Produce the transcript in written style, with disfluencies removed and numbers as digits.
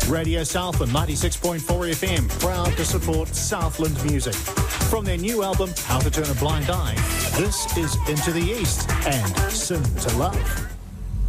Radio Southland 96.4 FM, proud to support Southland music. From their new album, How to Turn a Blind Eye, this is Into the East and Sin to Love.